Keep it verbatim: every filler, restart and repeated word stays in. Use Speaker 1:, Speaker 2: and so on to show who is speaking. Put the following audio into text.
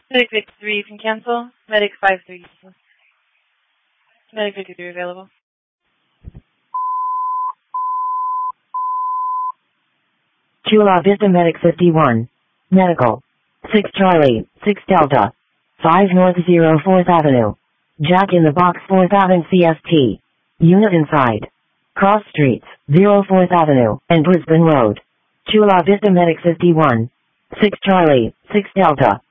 Speaker 1: Medic fifty-three, you can cancel. Medic five three. Medic fifty-three available.
Speaker 2: Chula Vista Medic fifty-one. Medical. six Charlie, six Delta. five North zero fourth Avenue. Jack in the Box fourth Avenue C S T. Unit inside. Cross Streets, zero fourth Avenue, and Brisbane Road. Chula Vista Medic fifty-one. six Charlie, six Delta.